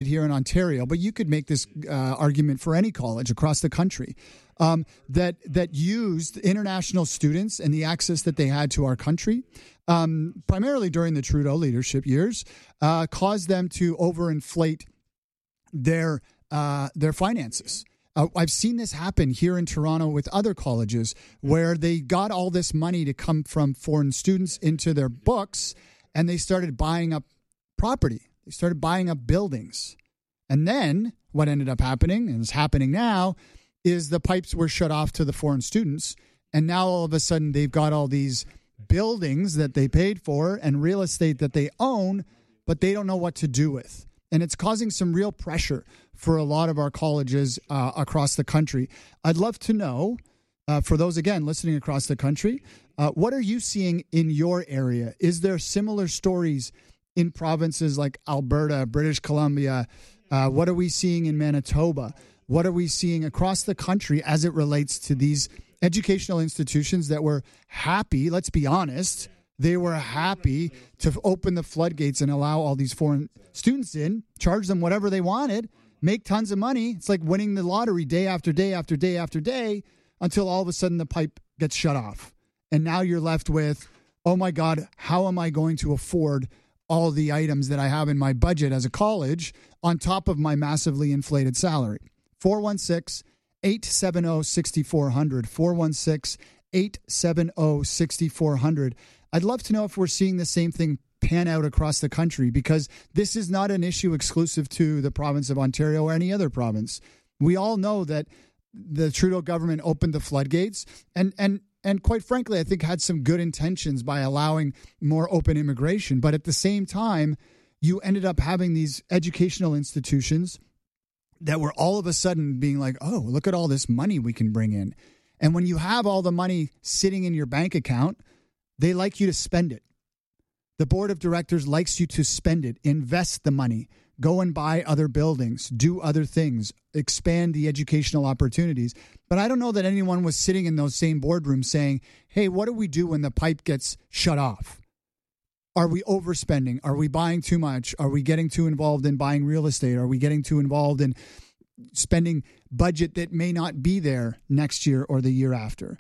here in Ontario, but you could make this argument for any college across the country, that used international students and the access that they had to our country, primarily during the Trudeau leadership years, caused them to overinflate their finances. I've seen this happen here in Toronto with other colleges where they got all this money to come from foreign students into their books, and they started buying up property. They started buying up buildings. And then what ended up happening, and is happening now, is the pipes were shut off to the foreign students. And now all of a sudden they've got all these buildings that they paid for and real estate that they own, but they don't know what to do with. And it's causing some real pressure for a lot of our colleges across the country. I'd love to know, for those, again, listening across the country, what are you seeing in your area? Is there similar stories in provinces like Alberta, British Columbia? What are we seeing in Manitoba? What are we seeing across the country as it relates to these educational institutions that were happy, let's be honest, they were happy to open the floodgates and allow all these foreign students in, charge them whatever they wanted, make tons of money. It's like winning the lottery day after day after day after day until all of a sudden the pipe gets shut off. And now you're left with, oh my God, how am I going to afford all the items that I have in my budget as a college on top of my massively inflated salary? 416-870-6400, 416-870-6400. I'd love to know if we're seeing the same thing pan out across the country, because this is not an issue exclusive to the province of Ontario or any other province. We all know that the Trudeau government opened the floodgates and quite frankly, I think had some good intentions by allowing more open immigration. But at the same time, you ended up having these educational institutions that were all of a sudden being like, oh, look at all this money we can bring in. And when you have all the money sitting in your bank account, they like you to spend it. The board of directors likes you to spend it, invest the money, go and buy other buildings, do other things, expand the educational opportunities. But I don't know that anyone was sitting in those same boardrooms saying, hey, what do we do when the pipe gets shut off? Are we overspending? Are we buying too much? Are we getting too involved in buying real estate? Are we getting too involved in spending budget that may not be there next year or the year after?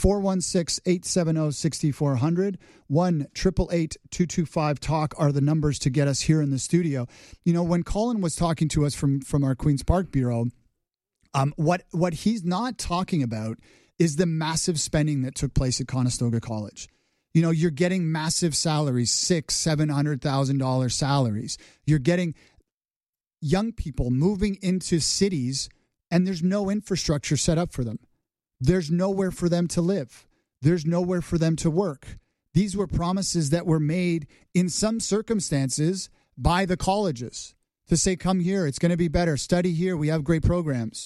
416-870-6400, 1-888-225-TALK are the numbers to get us here in the studio. You know, when Colin was talking to us from our Queen's Park Bureau, what he's not talking about is the massive spending that took place at Conestoga College. You know, you're getting massive salaries, $600,000-$700,000 salaries. You're getting young people moving into cities, and there's no infrastructure set up for them. There's nowhere for them to live. There's nowhere for them to work. These were promises that were made in some circumstances by the colleges to say, come here, it's going to be better. Study here. We have great programs.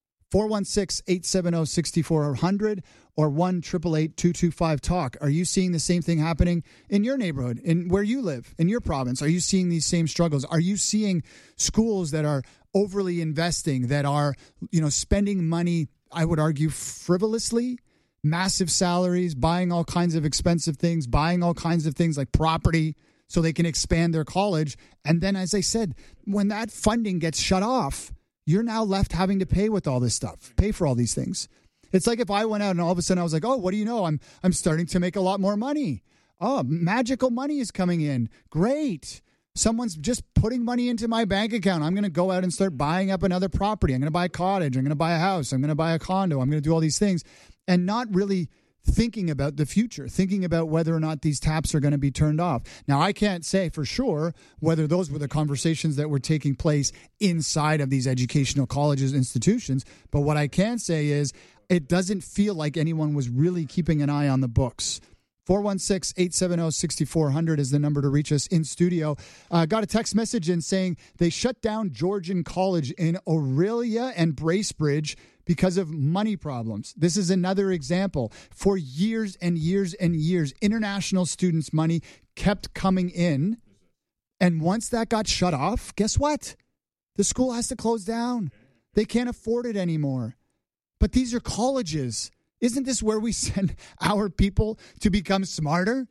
416-870-6400 or 1-888-225-TALK. Are you seeing the same thing happening in your neighborhood, in where you live, in your province? Are you seeing these same struggles? Are you seeing schools that are overly investing, that are, you know, spending money, I would argue, frivolously, massive salaries, buying all kinds of expensive things, buying all kinds of things like property so they can expand their college? And then, as I said, when that funding gets shut off, you're now left having to pay with all this stuff, pay for all these things. It's like if I went out and all of a sudden I was like, oh, what do you know? I'm starting to make a lot more money. Oh, magical money is coming in. Great. Someone's just putting money into my bank account. I'm going to go out and start buying up another property. I'm going to buy a cottage. I'm going to buy a house. I'm going to buy a condo. I'm going to do all these things and not really thinking about the future, thinking about whether or not these taps are going to be turned off. Now, I can't say for sure whether those were the conversations that were taking place inside of these educational colleges, institutions, but what I can say is it doesn't feel like anyone was really keeping an eye on the books. 416-870-6400 is the number to reach us in studio. Got a text message in saying they shut down Georgian College in Orillia and Bracebridge because of money problems. This is another example. For years and years and years, international students' money kept coming in. And once that got shut off, guess what? The school has to close down. They can't afford it anymore. But these are colleges. Isn't this where we send our people to become smarter?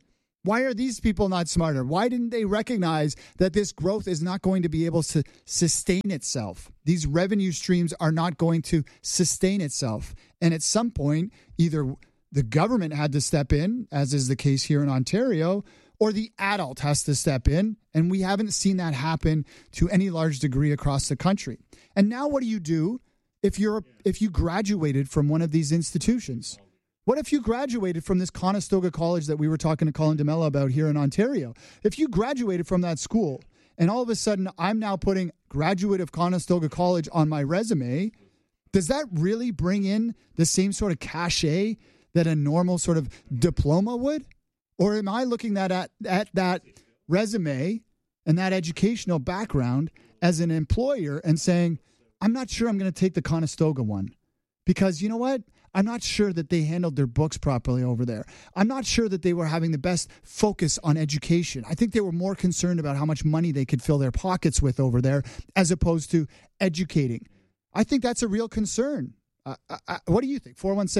Why are these people not smarter? Why didn't they recognize that this growth is not going to be able to sustain itself? These revenue streams are not going to sustain itself. And at some point, either the government had to step in, as is the case here in Ontario, or the adult has to step in. And we haven't seen that happen to any large degree across the country. And now what do you do if you graduated from one of these institutions? What if you graduated from this Conestoga College that we were talking to Colin DeMello about here in Ontario? If you graduated from that school and all of a sudden I'm now putting graduate of Conestoga College on my resume, does that really bring in the same sort of cachet that a normal sort of diploma would? Or am I looking at that resume and that educational background as an employer and saying, I'm not sure I'm going to take the Conestoga one because you know what? I'm not sure that they handled their books properly over there. I'm not sure that they were having the best focus on education. I think they were more concerned about how much money they could fill their pockets with over there as opposed to educating. I think that's a real concern. What do you think?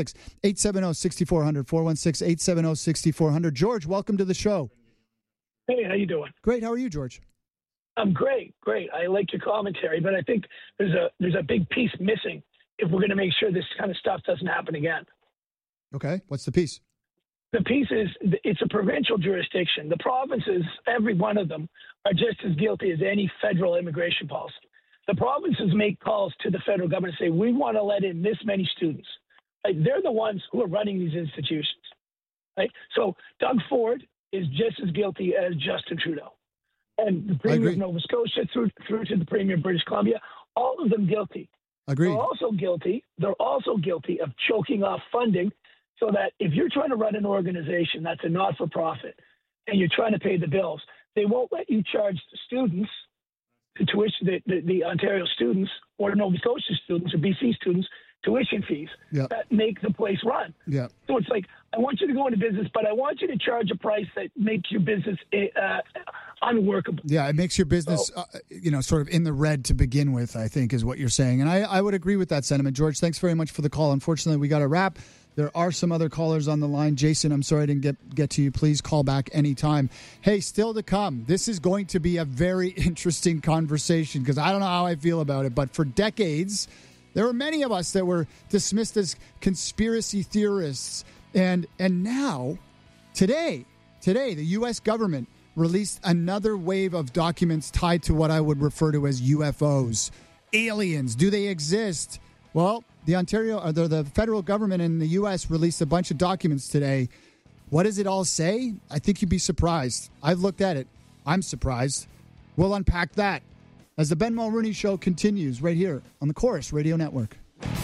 416-870-6400, 416-870-6400. George, welcome to the show. Hey, how you doing? Great. How are you, George? I'm great. I like your commentary, but I think there's a big piece missing if we're going to make sure this kind of stuff doesn't happen again. Okay. What's the piece? The piece is it's a provincial jurisdiction. The provinces, every one of them, are just as guilty as any federal immigration policy. The provinces make calls to the federal government and say, we want to let in this many students. Like, they're the ones who are running these institutions. Right? So Doug Ford is just as guilty as Justin Trudeau. And the Premier of Nova Scotia through to the Premier of British Columbia, all of them guilty. Agreed. They're also guilty of choking off funding so that if you're trying to run an organization that's a not-for-profit and you're trying to pay the bills, they won't let you charge the students, the tuition, the Ontario students or Nova Scotia students or BC students tuition fees that make the place run. Yeah. So it's like, I want you to go into business, but I want you to charge a price that makes your business unworkable. Yeah, it makes your business, sort of in the red to begin with, I think is what you're saying. And I would agree with that sentiment. George, thanks very much for the call. Unfortunately, we got to wrap. There are some other callers on the line. Jason, I'm sorry I didn't get to you. Please call back anytime. Hey, still to come. This is going to be a very interesting conversation because I don't know how I feel about it, but for decades, there were many of us that were dismissed as conspiracy theorists. And now, today, the U.S. government released another wave of documents tied to what I would refer to as UFOs. Aliens, do they exist? Well, the federal government in the U.S. released a bunch of documents today. What does it all say? I think you'd be surprised. I've looked at it. I'm surprised. We'll unpack that as the Ben Mulrooney Show continues right here on the Chorus Radio Network.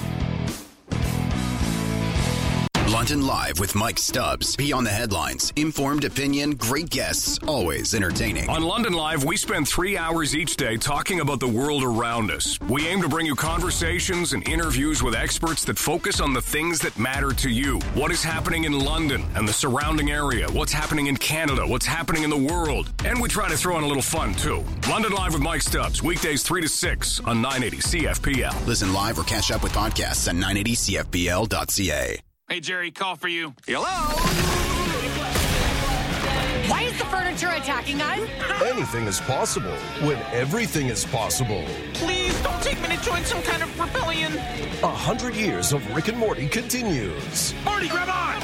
London Live with Mike Stubbs. Beyond the headlines, informed opinion, great guests, always entertaining. On London Live, we spend 3 hours each day talking about the world around us. We aim to bring you conversations and interviews with experts that focus on the things that matter to you. What is happening in London and the surrounding area? What's happening in Canada? What's happening in the world? And we try to throw in a little fun, too. London Live with Mike Stubbs, weekdays 3 to 6 on 980 CFPL. Listen live or catch up with podcasts at 980CFPL.ca. Hey, Jerry, call for you. Hello? Why is the furniture attacking us? Anything is possible when everything is possible. Please don't take me to join some kind of rebellion. 100 years of Rick and Morty continues. Morty, grab on!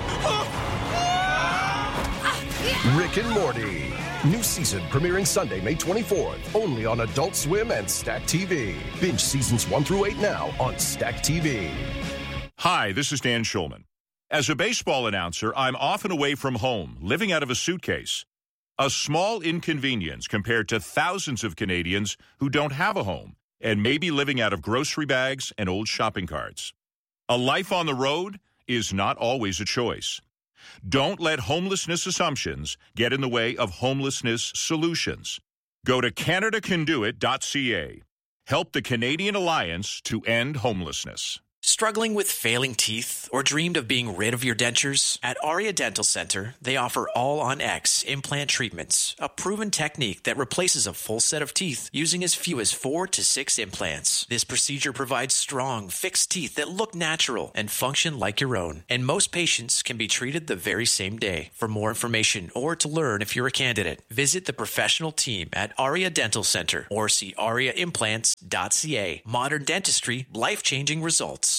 Rick and Morty. New season premiering Sunday, May 24th. Only on Adult Swim and Stack TV. Binge seasons 1 through 8 now on Stack TV. Hi, this is Dan Schulman. As a baseball announcer, I'm often away from home, living out of a suitcase. A small inconvenience compared to thousands of Canadians who don't have a home and may be living out of grocery bags and old shopping carts. A life on the road is not always a choice. Don't let homelessness assumptions get in the way of homelessness solutions. Go to CanadaCanDoIt.ca. Help the Canadian Alliance to End Homelessness. Struggling with failing teeth or dreamed of being rid of your dentures? At Aria Dental Center, they offer All-on-X implant treatments, a proven technique that replaces a full set of teeth using as few as 4 to 6 implants. This procedure provides strong, fixed teeth that look natural and function like your own, and most patients can be treated the very same day. For more information or to learn if you're a candidate, visit the professional team at Aria Dental Center or see ariaimplants.ca. Modern dentistry, life-changing results.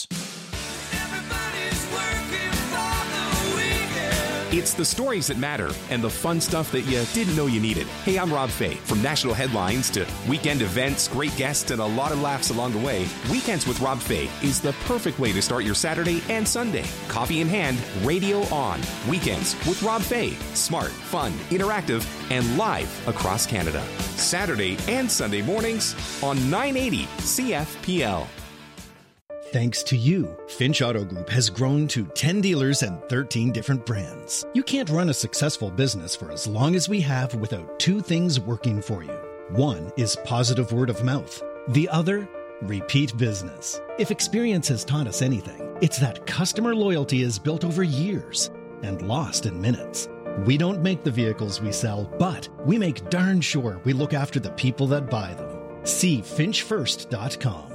It's the stories that matter and the fun stuff that you didn't know you needed. Hey, I'm Rob Fay. From national headlines to weekend events, great guests, and a lot of laughs along the way, Weekends with Rob Fay is the perfect way to start your Saturday and Sunday. Coffee in hand, radio on. Weekends with Rob Fay. Smart, fun, interactive, and live across Canada. Saturday and Sunday mornings on 980 CFPL. Thanks to you, Finch Auto Group has grown to 10 dealers and 13 different brands. You can't run a successful business for as long as we have without 2 things working for you. One is positive word of mouth. The other, repeat business. If experience has taught us anything, it's that customer loyalty is built over years and lost in minutes. We don't make the vehicles we sell, but we make darn sure we look after the people that buy them. See finchfirst.com.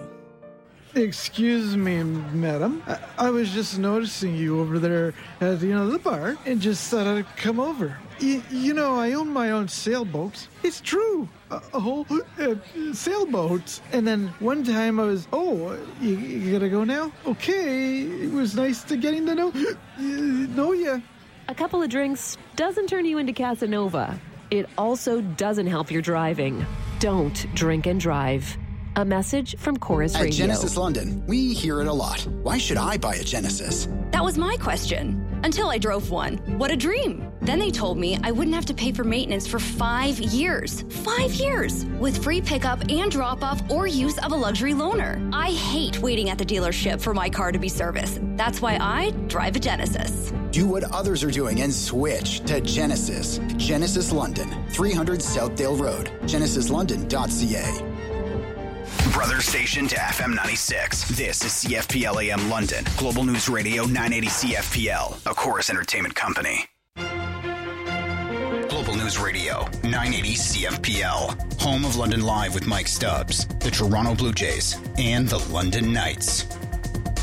Excuse me, madam. I was just noticing you over there at, the bar and just thought I'd come over. I own my own sailboat. It's true. A whole sailboat. And then one time I was, you gotta go now? Okay, it was nice getting to know you. A couple of drinks doesn't turn you into Casanova. It also doesn't help your driving. Don't drink and drive. A message from Chorus Radio. At Genesis London, we hear it a lot. Why should I buy a Genesis? That was my question. Until I drove one. What a dream. Then they told me I wouldn't have to pay for maintenance for 5 years. 5 years! With free pickup and drop-off or use of a luxury loaner. I hate waiting at the dealership for my car to be serviced. That's why I drive a Genesis. Do what others are doing and switch to Genesis. Genesis London, 300 Southdale Road. GenesisLondon.ca. Brother station to FM 96. This is CFPL AM London. Global News Radio 980 CFPL, a Chorus Entertainment company. Global News Radio 980 CFPL, home of London Live with Mike Stubbs, the Toronto Blue Jays, and the London Knights.